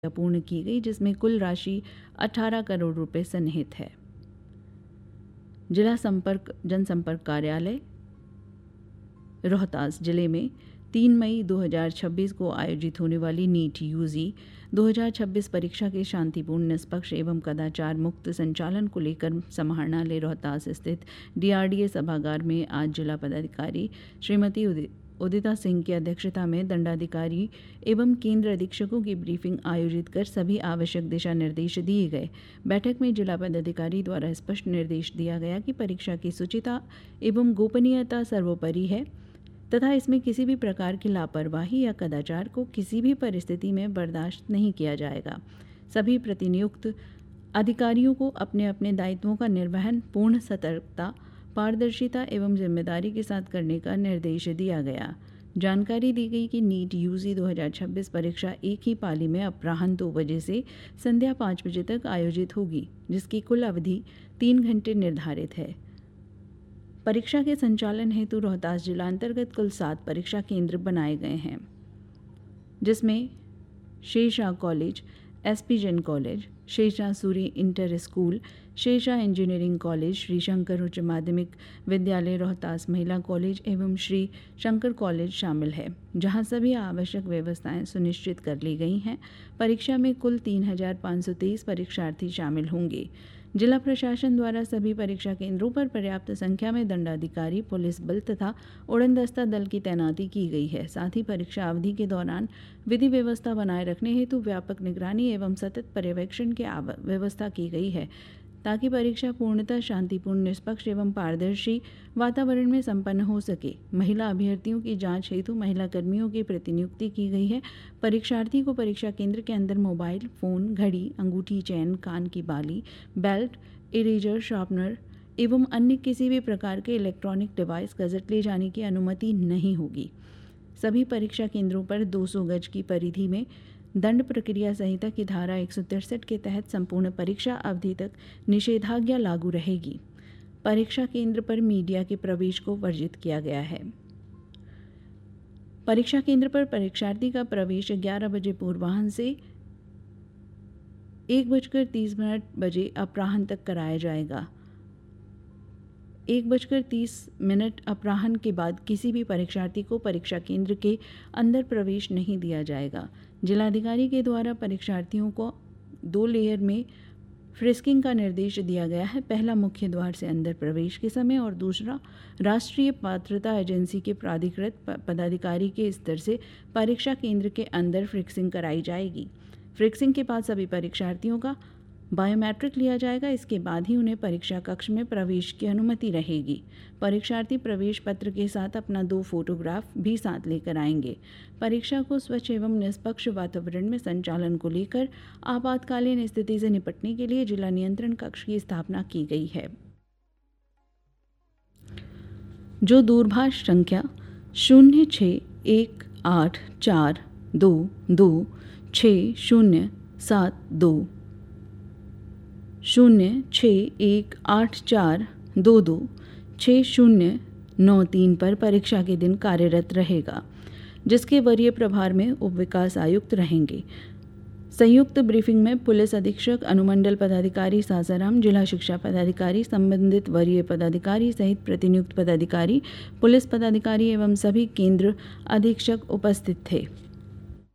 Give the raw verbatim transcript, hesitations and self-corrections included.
पूर्ण की गई, जिसमें कुल राशि अठारह करोड़ रुपए सन्निहित है। जिला संपर्क जनसंपर्क कार्यालय रोहतास जिले में तीन मई दो हज़ार छब्बीस को आयोजित होने वाली नीट यूजी दो हज़ार छब्बीस परीक्षा के शांतिपूर्ण, निष्पक्ष एवं कदाचार मुक्त संचालन को लेकर समाहरणालय रोहतास स्थित डीआरडीए सभागार में आज जिला पदाधिकारी श्रीमती उदिता सिंह की अध्यक्षता में दंडाधिकारी एवं केंद्र अधीक्षकों की ब्रीफिंग आयोजित कर सभी आवश्यक दिशा निर्देश दिए गए। बैठक में जिला पदाधिकारी द्वारा स्पष्ट निर्देश दिया गया कि परीक्षा की शुचिता एवं गोपनीयता सर्वोपरि है तथा इसमें किसी भी प्रकार की लापरवाही या कदाचार को किसी भी परिस्थिति में बर्दाश्त नहीं किया जाएगा। सभी प्रतिनियुक्त अधिकारियों को अपने अपने दायित्वों का निर्वहन पूर्ण सतर्कता, पारदर्शिता एवं जिम्मेदारी के साथ करने का निर्देश दिया गया। जानकारी दी गई कि नीट यूजी दो हज़ार छब्बीस परीक्षा एक ही पाली में अपराह्न दो बजे से संध्या पाँच बजे तक आयोजित होगी, जिसकी कुल अवधि तीन घंटे निर्धारित है। परीक्षा के संचालन हेतु रोहतास जिला अंतर्गत कुल सात परीक्षा केंद्र बनाए गए हैं, जिसमें Sher Shah college, SP Jain college, Sher Shah Suri inter school, Sher Shah engineering college, Shri Shankar उच्च माध्यमिक विद्यालय रोहतास महिला कॉलेज एवं श्री शंकर कॉलेज शामिल है, जहां सभी आवश्यक व्यवस्थाएं सुनिश्चित कर ली गई हैं। परीक्षा में कुल तीन हजार पाँच सौ तेईस परीक्षार्थी शामिल होंगे। जिला प्रशासन द्वारा सभी परीक्षा केंद्रों पर पर्याप्त संख्या में दंडाधिकारी, पुलिस बल तथा उड़नदस्ता दल की तैनाती की गई है। साथ ही परीक्षा अवधि के दौरान विधि व्यवस्था बनाए रखने हेतु व्यापक निगरानी एवं सतत पर्यवेक्षण की व्यवस्था की गई है, ताकि परीक्षा पूर्णतः शांतिपूर्ण, निष्पक्ष एवं पारदर्शी वातावरण में संपन्न हो सके। महिला अभ्यर्थियों की जांच हेतु महिला कर्मियों की प्रतिनियुक्ति की गई है। परीक्षार्थी को परीक्षा केंद्र के अंदर मोबाइल फोन, घड़ी, अंगूठी, चैन, कान की बाली, बेल्ट, इरेजर, शार्पनर एवं अन्य किसी भी प्रकार के इलेक्ट्रॉनिक डिवाइस, गजट ले जाने की अनुमति नहीं होगी। सभी परीक्षा केंद्रों पर दो सौ गज की परिधि में दंड प्रक्रिया संहिता की धारा एक सौ तिरसठ के तहत संपूर्ण परीक्षा अवधि तक निषेधाज्ञा लागू रहेगी। परीक्षा केंद्र पर मीडिया के प्रवेश को वर्जित किया गया है। परीक्षा केंद्र पर परीक्षार्थी का प्रवेश ग्यारह बजे पूर्वाह्न से एक बजकर तीस मिनट बजे अपराह्न तक कराया जाएगा। एक बजकर तीस मिनट अपराह्न के बाद किसी भी परीक्षार्थी को परीक्षा केंद्र के अंदर प्रवेश नहीं दिया जाएगा। जिलाधिकारी के द्वारा परीक्षार्थियों को दो लेयर में फ्रिस्किंग का निर्देश दिया गया है। पहला मुख्य द्वार से अंदर प्रवेश के समय और दूसरा राष्ट्रीय पात्रता एजेंसी के प्राधिकृत पदाधिकारी के स्तर से परीक्षा केंद्र के अंदर फ्रिक्सिंग कराई जाएगी। फ्रिक्सिंग के बाद सभी परीक्षार्थियों का बायोमेट्रिक लिया जाएगा। इसके बाद ही उन्हें परीक्षा कक्ष में प्रवेश की अनुमति रहेगी। परीक्षार्थी प्रवेश पत्र के साथ अपना दो फोटोग्राफ भी साथ लेकर आएंगे। परीक्षा को स्वच्छ एवं निष्पक्ष वातावरण में संचालन को लेकर आपातकालीन स्थिति से निपटने के लिए जिला नियंत्रण कक्ष की स्थापना की गई है, जो दूरभाष संख्या शून्य छः एक आठ चार दो दो छः शून्य सात दो शून्य छः एक आठ चार दो दो छः शून्य नौ तीन पर परीक्षा के दिन कार्यरत रहेगा, जिसके वरीय प्रभार में उप विकास आयुक्त रहेंगे। संयुक्त ब्रीफिंग में पुलिस अधीक्षक, अनुमंडल पदाधिकारी सासाराम, जिला शिक्षा पदाधिकारी, संबंधित वरीय पदाधिकारी सहित प्रतिनियुक्त पदाधिकारी, पुलिस पदाधिकारी एवं सभी केंद्र अधीक्षक उपस्थित थे।